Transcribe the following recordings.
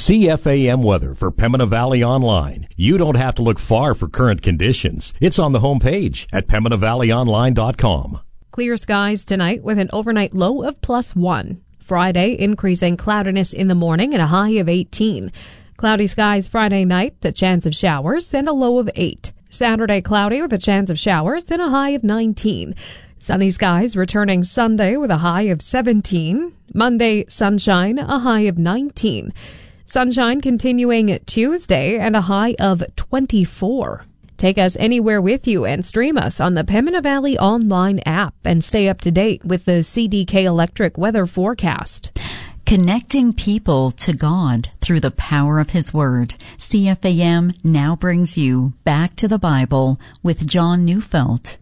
CFAM weather for Pembina Valley Online. You don't have to look far for current conditions. It's on the homepage at PembinaValleyOnline.com. Clear skies tonight with an overnight low of +1. Friday, increasing cloudiness in the morning and a high of 18. Cloudy skies Friday night, a chance of showers and a low of 8. Saturday, cloudy with a chance of showers and a high of 19. Sunny skies returning Sunday with a high of 17. Monday, sunshine, a high of 19. Sunshine continuing Tuesday and a high of 24. Take us anywhere with you and stream us on the Pembina Valley Online app and stay up to date with the CDK Electric weather forecast. Connecting people to God through the power of His Word. CFAM now brings you Back to the Bible with John Neufeld.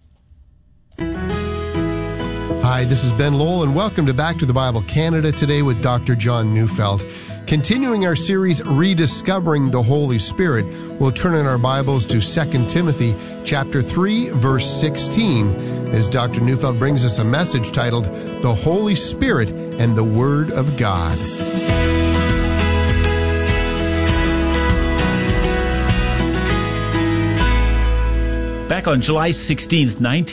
Hi, this is Ben Lowell, and welcome to Back to the Bible Canada today with Dr. John Neufeld. Continuing our series, Rediscovering the Holy Spirit, we'll turn in our Bibles to 2 Timothy chapter 3, verse 16, as Dr. Neufeld brings us a message titled, The Holy Spirit and the Word of God. Back on July 16,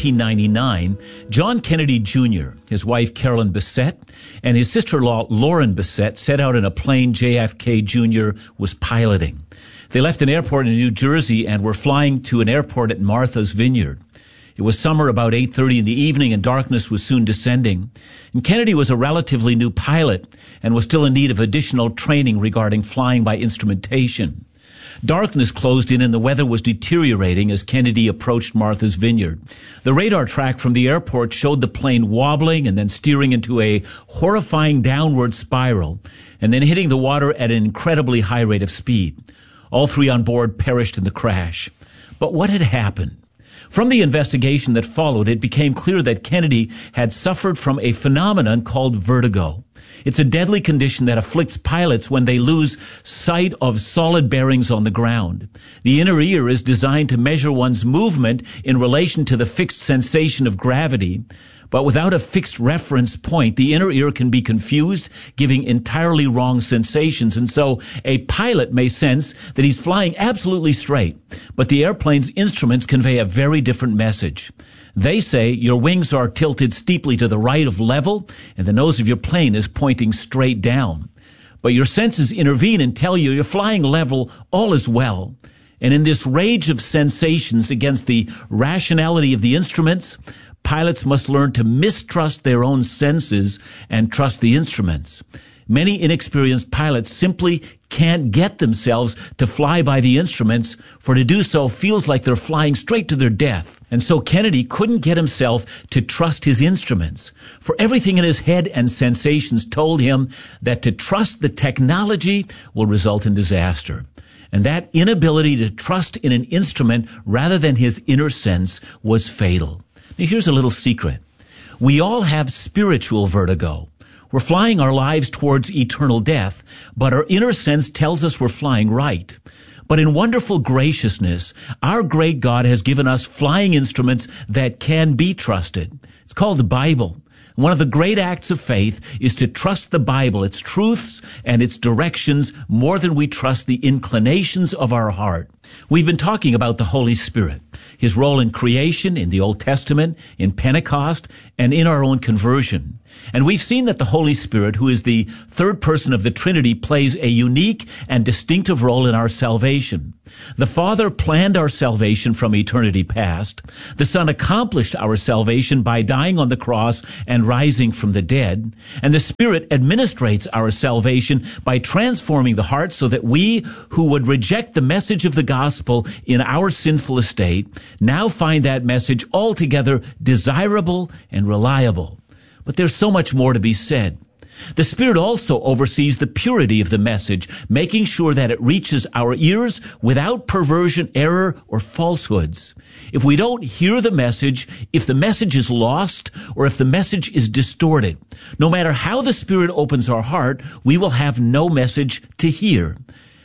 1999, John Kennedy Jr., his wife Carolyn Bessette, and his sister-in-law Lauren Bessette set out in a plane JFK Jr. was piloting. They left an airport in New Jersey and were flying to an airport at Martha's Vineyard. It was summer, about 8:30 in the evening, and darkness was soon descending. And Kennedy was a relatively new pilot and was still in need of additional training regarding flying by instrumentation. Darkness closed in and the weather was deteriorating as Kennedy approached Martha's Vineyard. The radar track from the airport showed the plane wobbling and then steering into a horrifying downward spiral and then hitting the water at an incredibly high rate of speed. All three on board perished in the crash. But what had happened? From the investigation that followed, it became clear that Kennedy had suffered from a phenomenon called vertigo. It's a deadly condition that afflicts pilots when they lose sight of solid bearings on the ground. The inner ear is designed to measure one's movement in relation to the fixed sensation of gravity, but without a fixed reference point, the inner ear can be confused, giving entirely wrong sensations. And so a pilot may sense that he's flying absolutely straight, but the airplane's instruments convey a very different message. They say your wings are tilted steeply to the right of level, and the nose of your plane is pointing straight down. But your senses intervene and tell you you're flying level, all is well. And in this rage of sensations against the rationality of the instruments, pilots must learn to mistrust their own senses and trust the instruments. Many inexperienced pilots simply can't get themselves to fly by the instruments, for to do so feels like they're flying straight to their death. And so Kennedy couldn't get himself to trust his instruments, for everything in his head and sensations told him that to trust the technology will result in disaster. And that inability to trust in an instrument rather than his inner sense was fatal. Now here's a little secret. We all have spiritual vertigo. We're flying our lives towards eternal death, but our inner sense tells us we're flying right. But in wonderful graciousness, our great God has given us flying instruments that can be trusted. It's called the Bible. One of the great acts of faith is to trust the Bible, its truths and its directions, more than we trust the inclinations of our heart. We've been talking about the Holy Spirit, His role in creation, in the Old Testament, in Pentecost, and in our own conversion. And we've seen that the Holy Spirit, who is the third person of the Trinity, plays a unique and distinctive role in our salvation. The Father planned our salvation from eternity past. The Son accomplished our salvation by dying on the cross and rising from the dead. And the Spirit administrates our salvation by transforming the heart so that we who would reject the message of the gospel in our sinful estate now find that message altogether desirable and reliable. But there's so much more to be said. The Spirit also oversees the purity of the message, making sure that it reaches our ears without perversion, error, or falsehoods. If we don't hear the message, if the message is lost, or if the message is distorted, no matter how the Spirit opens our heart, we will have no message to hear.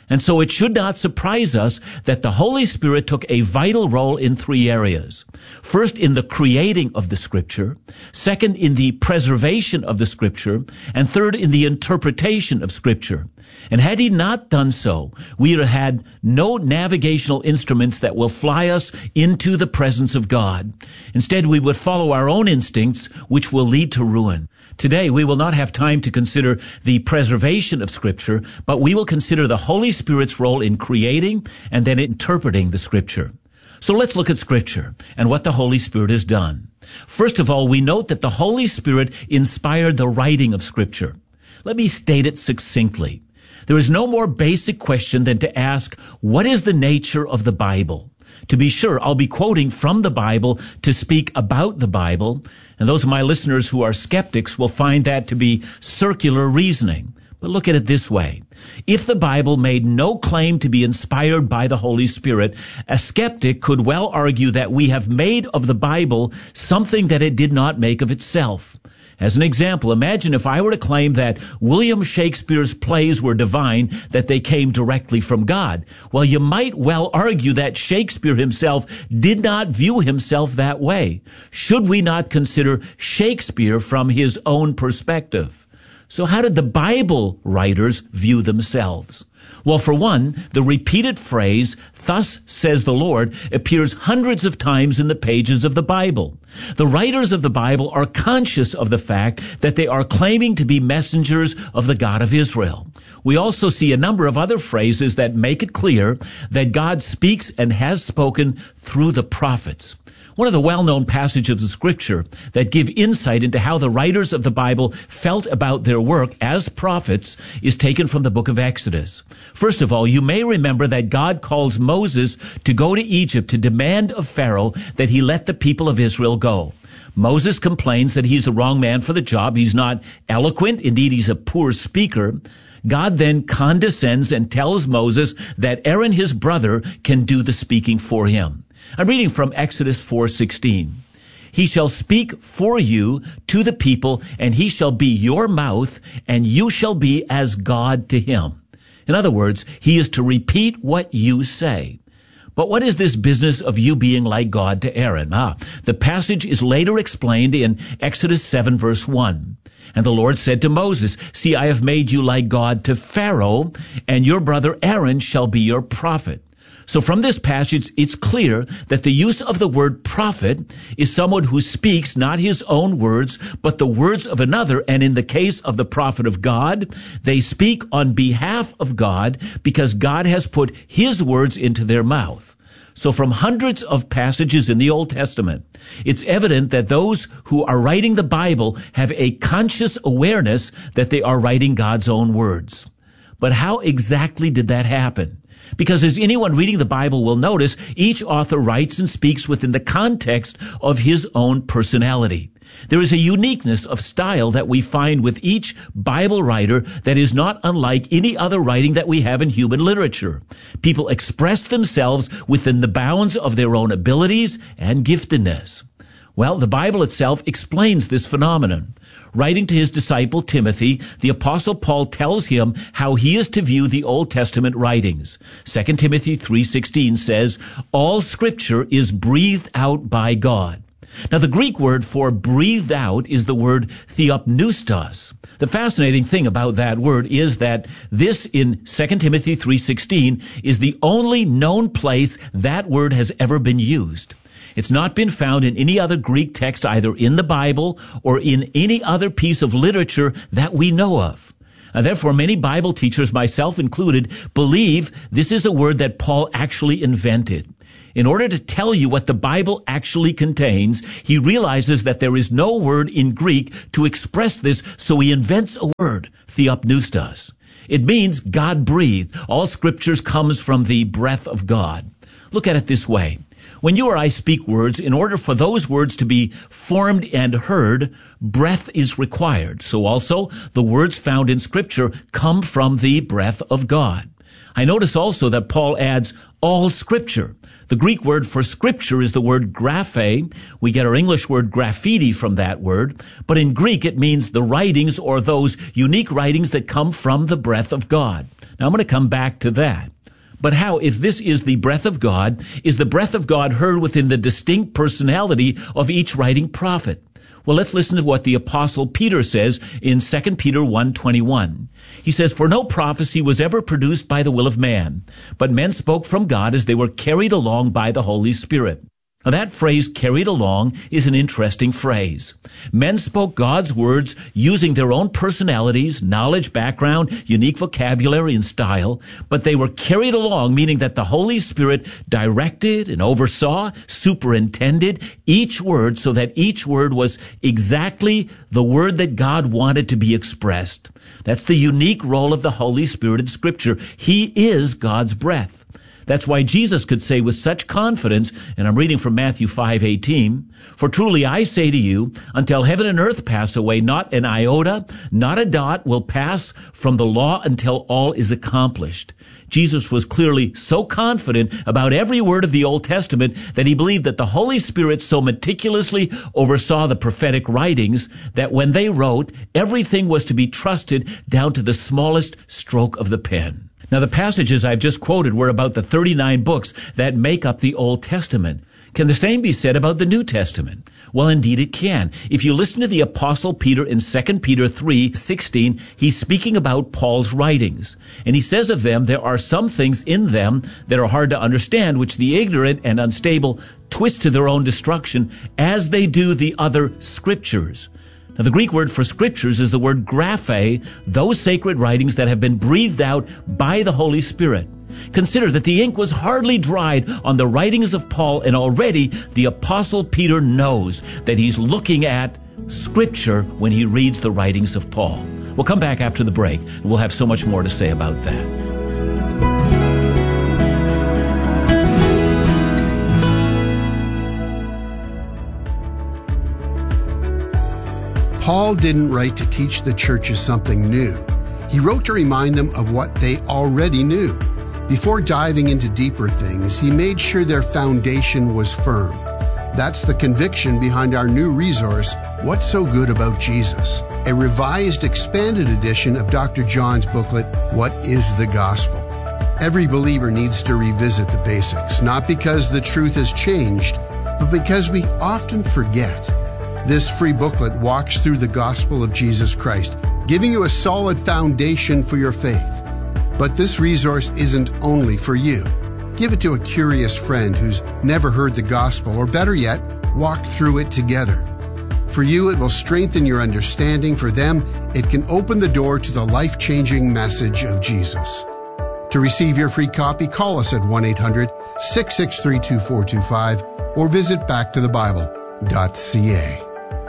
And so it should not surprise us that the Holy Spirit took a vital role in three areas. First, in the creating of the Scripture. Second, in the preservation of the Scripture. And third, in the interpretation of Scripture. And had he not done so, we would have had no navigational instruments that will fly us into the presence of God. Instead, we would follow our own instincts, which will lead to ruin. Today, we will not have time to consider the preservation of Scripture, but we will consider the Holy Spirit's role in creating and then interpreting the Scripture. So let's look at Scripture and what the Holy Spirit has done. First of all, we note that the Holy Spirit inspired the writing of Scripture. Let me state it succinctly. There is no more basic question than to ask, what is the nature of the Bible? To be sure, I'll be quoting from the Bible to speak about the Bible, and those of my listeners who are skeptics will find that to be circular reasoning. But look at it this way. If the Bible made no claim to be inspired by the Holy Spirit, a skeptic could well argue that we have made of the Bible something that it did not make of itself. As an example, imagine if I were to claim that William Shakespeare's plays were divine, that they came directly from God. Well, you might well argue that Shakespeare himself did not view himself that way. Should we not consider Shakespeare from his own perspective? So how did the Bible writers view themselves? Well, for one, the repeated phrase, "Thus says the Lord," appears hundreds of times in the pages of the Bible. The writers of the Bible are conscious of the fact that they are claiming to be messengers of the God of Israel. We also see a number of other phrases that make it clear that God speaks and has spoken through the prophets. One of the well-known passages of Scripture that give insight into how the writers of the Bible felt about their work as prophets is taken from the book of Exodus. First of all, you may remember that God calls Moses to go to Egypt to demand of Pharaoh that he let the people of Israel go. Moses complains that he's the wrong man for the job. He's not eloquent. Indeed, he's a poor speaker. God then condescends and tells Moses that Aaron, his brother, can do the speaking for him. I'm reading from Exodus 4:16. He shall speak for you to the people, and he shall be your mouth, and you shall be as God to him. In other words, he is to repeat what you say. But what is this business of you being like God to Aaron? The passage is later explained in Exodus 7 verse 1. And the Lord said to Moses, "See, I have made you like God to Pharaoh, and your brother Aaron shall be your prophet." So from this passage, it's clear that the use of the word prophet is someone who speaks not his own words, but the words of another. And in the case of the prophet of God, they speak on behalf of God because God has put his words into their mouth. So from hundreds of passages in the Old Testament, it's evident that those who are writing the Bible have a conscious awareness that they are writing God's own words. But how exactly did that happen? Because as anyone reading the Bible will notice, each author writes and speaks within the context of his own personality. There is a uniqueness of style that we find with each Bible writer that is not unlike any other writing that we have in human literature. People express themselves within the bounds of their own abilities and giftedness. Well, the Bible itself explains this phenomenon. Writing to his disciple Timothy, the Apostle Paul tells him how he is to view the Old Testament writings. 2 Timothy 3:16 says, "All Scripture is breathed out by God." Now, the Greek word for breathed out is the word theopneustos. The fascinating thing about that word is that this in 2 Timothy 3:16 is the only known place that word has ever been used. It's not been found in any other Greek text, either in the Bible or in any other piece of literature that we know of. And therefore, many Bible teachers, myself included, believe this is a word that Paul actually invented. In order to tell you what the Bible actually contains, he realizes that there is no word in Greek to express this, so he invents a word, theopneustos. It means God breathed. All scriptures comes from the breath of God. Look at it this way. When you or I speak words, in order for those words to be formed and heard, breath is required. So also, the words found in Scripture come from the breath of God. I notice also that Paul adds all Scripture. The Greek word for Scripture is the word graphe. We get our English word graffiti from that word. But in Greek, it means the writings or those unique writings that come from the breath of God. Now I'm going to come back to that. But how, if this is the breath of God, is the breath of God heard within the distinct personality of each writing prophet? Well, let's listen to what the Apostle Peter says in 2 Peter 1:21. He says, "For no prophecy was ever produced by the will of man, but men spoke from God as they were carried along by the Holy Spirit." Now that phrase, carried along, is an interesting phrase. Men spoke God's words using their own personalities, knowledge, background, unique vocabulary, and style, but they were carried along, meaning that the Holy Spirit directed and oversaw, superintended each word so that each word was exactly the word that God wanted to be expressed. That's the unique role of the Holy Spirit in Scripture. He is God's breath. That's why Jesus could say with such confidence, and I'm reading from Matthew 5:18, "For truly I say to you, until heaven and earth pass away, not an iota, not a dot will pass from the law until all is accomplished." Jesus was clearly so confident about every word of the Old Testament that he believed that the Holy Spirit so meticulously oversaw the prophetic writings that when they wrote, everything was to be trusted down to the smallest stroke of the pen. Now, the passages I've just quoted were about the 39 books that make up the Old Testament. Can the same be said about the New Testament? Well, indeed it can. If you listen to the Apostle Peter in 2 Peter 3:16, he's speaking about Paul's writings. And he says of them, there are some things in them that are hard to understand, which the ignorant and unstable twist to their own destruction, as they do the other scriptures. Now, the Greek word for scriptures is the word graphe, those sacred writings that have been breathed out by the Holy Spirit. Consider that the ink was hardly dried on the writings of Paul, and already the Apostle Peter knows that he's looking at Scripture when he reads the writings of Paul. We'll come back after the break, and we'll have so much more to say about that. Paul didn't write to teach the churches something new. He wrote to remind them of what they already knew. Before diving into deeper things, he made sure their foundation was firm. That's the conviction behind our new resource, What's So Good About Jesus? A revised, expanded edition of Dr. John's booklet, What is the Gospel? Every believer needs to revisit the basics, not because the truth has changed, but because we often forget. This free booklet walks through the gospel of Jesus Christ, giving you a solid foundation for your faith. But this resource isn't only for you. Give it to a curious friend who's never heard the gospel, or better yet, walk through it together. For you, it will strengthen your understanding. For them, it can open the door to the life-changing message of Jesus. To receive your free copy, call us at 1-800-663-2425 or visit backtothebible.ca.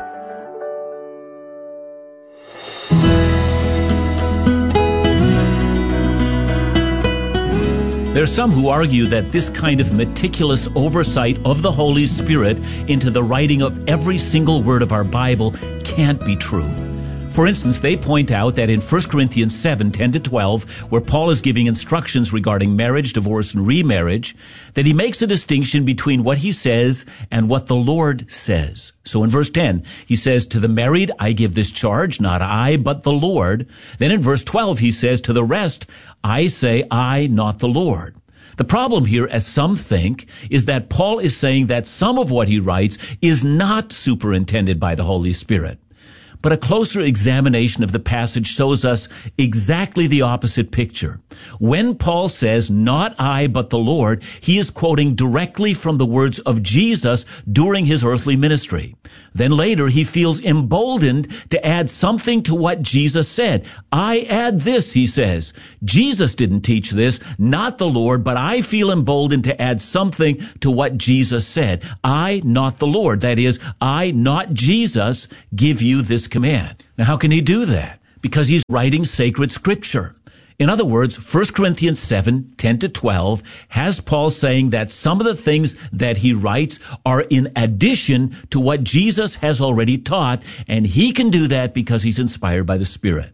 There's some who argue that this kind of meticulous oversight of the Holy Spirit into the writing of every single word of our Bible can't be true. For instance, they point out that in 1 Corinthians 7:10-12, where Paul is giving instructions regarding marriage, divorce, and remarriage, that he makes a distinction between what he says and what the Lord says. So in verse 10, he says, "To the married I give this charge, not I, but the Lord." Then in verse 12, he says, "To the rest I say, I, not the Lord." The problem here, as some think, is that Paul is saying that some of what he writes is not superintended by the Holy Spirit. But a closer examination of the passage shows us exactly the opposite picture. When Paul says, "Not I, but the Lord," he is quoting directly from the words of Jesus during his earthly ministry. Then later, he feels emboldened to add something to what Jesus said. "I add this," he says. "Jesus didn't teach this, not the Lord, but I feel emboldened to add something to what Jesus said. I, not the Lord," that is, I, not Jesus, give you this command. Now, how can he do that? Because he's writing sacred scripture. In other words, 1 Corinthians 7:10-12 has Paul saying that some of the things that he writes are in addition to what Jesus has already taught, and he can do that because he's inspired by the Spirit.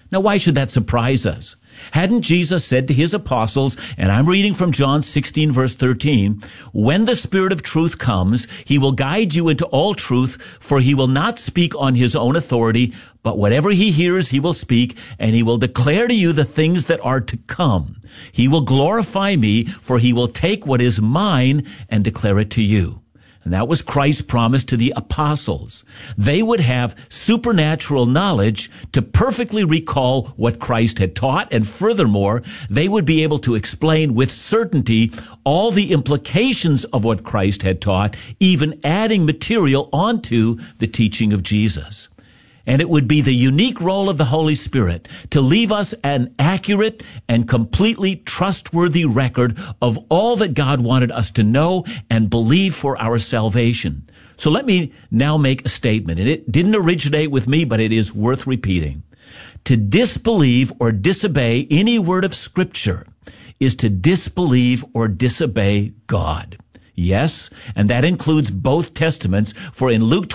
Now, why should that surprise us? Hadn't Jesus said to his apostles, and I'm reading from John 16, verse 13, "When the Spirit of truth comes, he will guide you into all truth, for he will not speak on his own authority, but whatever he hears he will speak, and he will declare to you the things that are to come. He will glorify me, for he will take what is mine and declare it to you." And that was Christ's promise to the apostles. They would have supernatural knowledge to perfectly recall what Christ had taught, and furthermore, they would be able to explain with certainty all the implications of what Christ had taught, even adding material onto the teaching of Jesus. And it would be the unique role of the Holy Spirit to leave us an accurate and completely trustworthy record of all that God wanted us to know and believe for our salvation. So let me now make a statement, and it didn't originate with me, but it is worth repeating. To disbelieve or disobey any word of Scripture is to disbelieve or disobey God. Yes, and that includes both testaments, for in Luke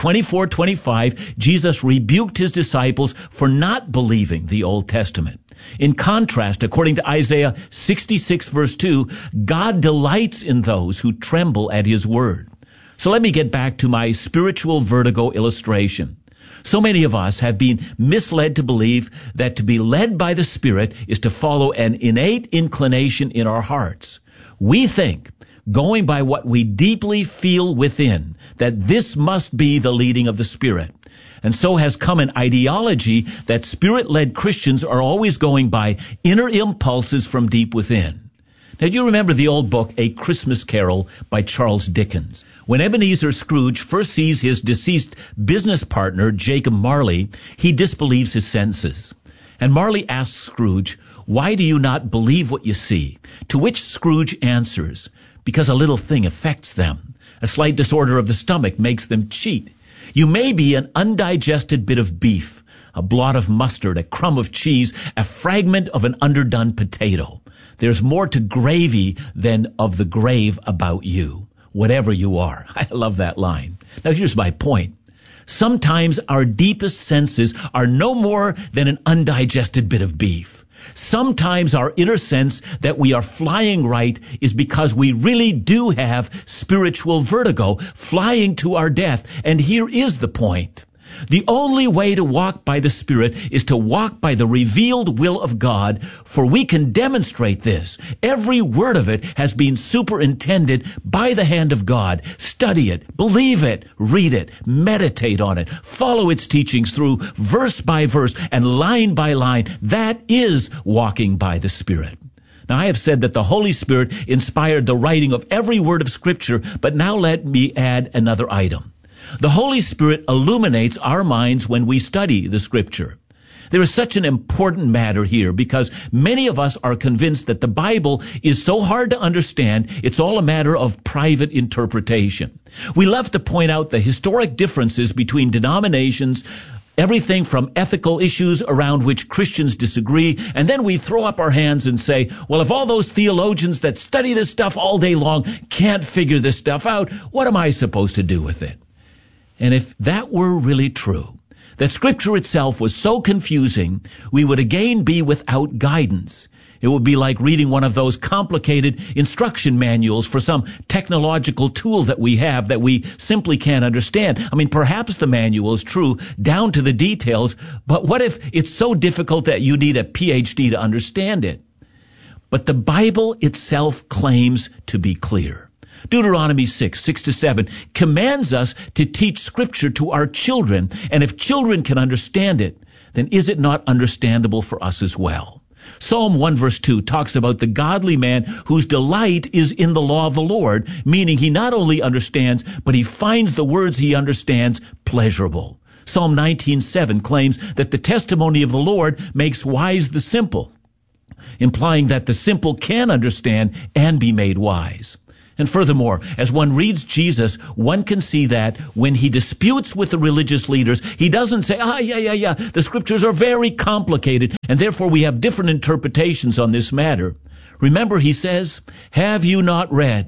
24:25, Jesus rebuked his disciples for not believing the Old Testament. In contrast, according to Isaiah 66 verse 2, God delights in those who tremble at his word. So let me get back to my spiritual vertigo illustration. So many of us have been misled to believe that to be led by the Spirit is to follow an innate inclination in our hearts. We think, going by what we deeply feel within, that this must be the leading of the Spirit. And so has come an ideology that Spirit-led Christians are always going by inner impulses from deep within. Now, do you remember the old book, A Christmas Carol by Charles Dickens? When Ebenezer Scrooge first sees his deceased business partner, Jacob Marley, he disbelieves his senses. And Marley asks Scrooge, "Why do you not believe what you see?" To which Scrooge answers, "Because a little thing affects them. A slight disorder of the stomach makes them cheat. You may be an undigested bit of beef, a blot of mustard, a crumb of cheese, a fragment of an underdone potato. There's more to gravy than of the grave about you, whatever you are." I love that line. Now here's my point. Sometimes our deepest senses are no more than an undigested bit of beef. Sometimes our inner sense that we are flying right is because we really do have spiritual vertigo, flying to our death. And here is the point. The only way to walk by the Spirit is to walk by the revealed will of God, for we can demonstrate this. Every word of it has been superintended by the hand of God. Study it, believe it, read it, meditate on it, follow its teachings through verse by verse and line by line. That is walking by the Spirit. Now, I have said that the Holy Spirit inspired the writing of every word of Scripture, but now let me add another item. The Holy Spirit illuminates our minds when we study the Scripture. There is such an important matter here because many of us are convinced that the Bible is so hard to understand, it's all a matter of private interpretation. We love to point out the historic differences between denominations, everything from ethical issues around which Christians disagree, and then we throw up our hands and say, well, if all those theologians that study this stuff all day long can't figure this stuff out, what am I supposed to do with it? And if that were really true, that Scripture itself was so confusing, we would again be without guidance. It would be like reading one of those complicated instruction manuals for some technological tool that we have that we simply can't understand. I mean, perhaps the manual is true down to the details, but what if it's so difficult that you need a PhD to understand it? But the Bible itself claims to be clear. Deuteronomy 6:6-7 commands us to teach Scripture to our children, and if children can understand it, then is it not understandable for us as well? Psalm 1 verse 2 talks about the godly man whose delight is in the law of the Lord, meaning he not only understands, but he finds the words he understands pleasurable. Psalm 19:7 claims that the testimony of the Lord makes wise the simple, implying that the simple can understand and be made wise. And furthermore, as one reads Jesus, one can see that when he disputes with the religious leaders, he doesn't say, the Scriptures are very complicated, and therefore we have different interpretations on this matter. Remember, he says, have you not read?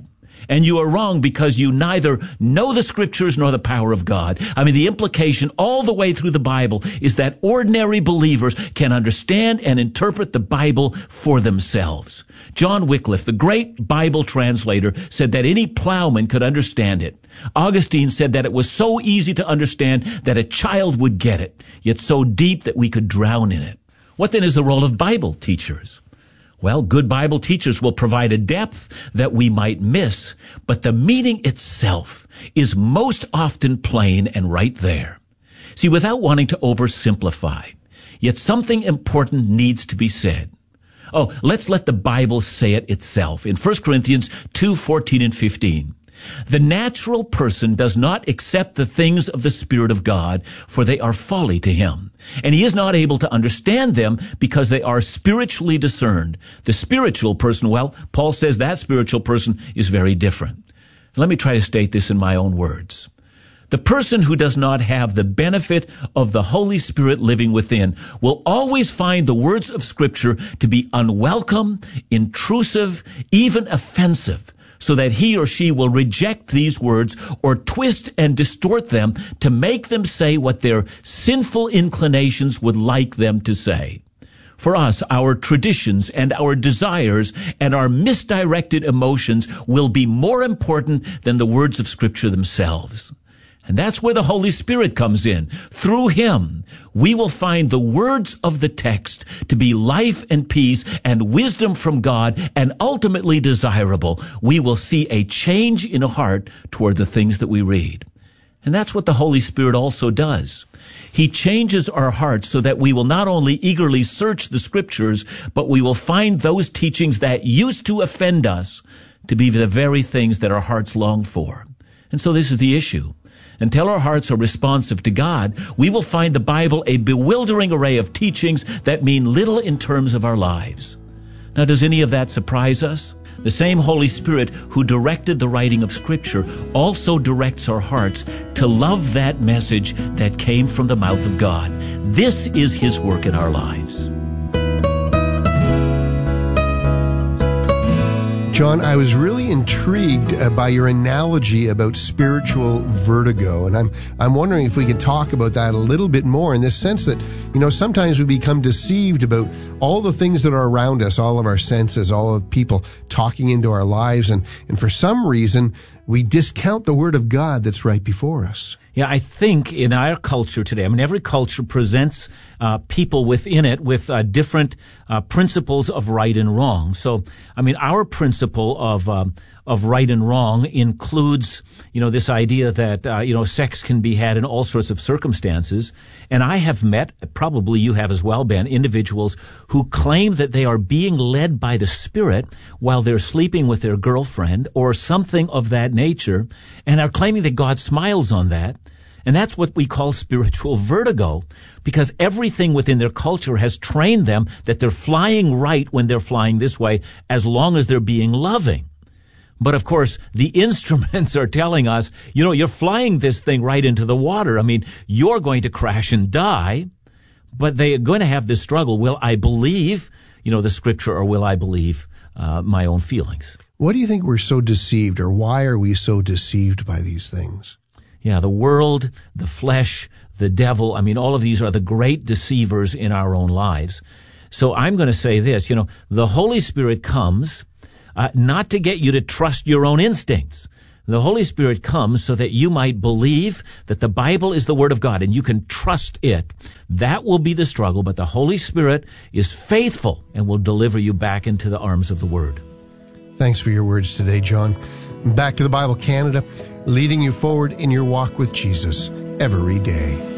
And you are wrong because you neither know the Scriptures nor the power of God. I mean, the implication all the way through the Bible is that ordinary believers can understand and interpret the Bible for themselves. John Wycliffe, the great Bible translator, said that any plowman could understand it. Augustine said that it was so easy to understand that a child would get it, yet so deep that we could drown in it. What then is the role of Bible teachers? Well, good Bible teachers will provide a depth that we might miss, but the meaning itself is most often plain and right there. See, without wanting to oversimplify, yet something important needs to be said. Oh, let's let the Bible say it itself. In 1 Corinthians 2:14 and 15. The natural person does not accept the things of the Spirit of God, for they are folly to him, and he is not able to understand them because they are spiritually discerned. The spiritual person, well, Paul says that spiritual person is very different. Let me try to state this in my own words. The person who does not have the benefit of the Holy Spirit living within will always find the words of Scripture to be unwelcome, intrusive, even offensive, so that he or she will reject these words or twist and distort them to make them say what their sinful inclinations would like them to say. For us, our traditions and our desires and our misdirected emotions will be more important than the words of Scripture themselves. And that's where the Holy Spirit comes in. Through Him, we will find the words of the text to be life and peace and wisdom from God and ultimately desirable. We will see a change in a heart toward the things that we read. And that's what the Holy Spirit also does. He changes our hearts so that we will not only eagerly search the Scriptures, but we will find those teachings that used to offend us to be the very things that our hearts long for. And so this is the issue. Until our hearts are responsive to God, we will find the Bible a bewildering array of teachings that mean little in terms of our lives. Now, does any of that surprise us? The same Holy Spirit who directed the writing of Scripture also directs our hearts to love that message that came from the mouth of God. This is His work in our lives. John, I was really intrigued by your analogy about spiritual vertigo, and I'm wondering if we could talk about that a little bit more in this sense that, sometimes we become deceived about all the things that are around us, all of our senses, all of people talking into our lives, and for some reason, we discount the Word of God that's right before us. Yeah, I think in our culture today, every culture presents people within it with different principles of right and wrong. So, our principle of right and wrong includes, this idea that, sex can be had in all sorts of circumstances. And I have met, probably you have as well, Ben, individuals who claim that they are being led by the Spirit while they're sleeping with their girlfriend or something of that nature, and are claiming that God smiles on that. And that's what we call spiritual vertigo, because everything within their culture has trained them that they're flying right when they're flying this way, as long as they're being loving. But of course, the instruments are telling us, you're flying this thing right into the water. You're going to crash and die, but they are going to have this struggle. Will I believe, the Scripture, or will I believe my own feelings? What do you think we're so deceived, or why are we so deceived by these things? Yeah, the world, the flesh, the devil, all of these are the great deceivers in our own lives. So I'm going to say this, the Holy Spirit comes not to get you to trust your own instincts. The Holy Spirit comes so that you might believe that the Bible is the Word of God and you can trust it. That will be the struggle, but the Holy Spirit is faithful and will deliver you back into the arms of the Word. Thanks for your words today, John. Back to the Bible Canada, leading you forward in your walk with Jesus every day.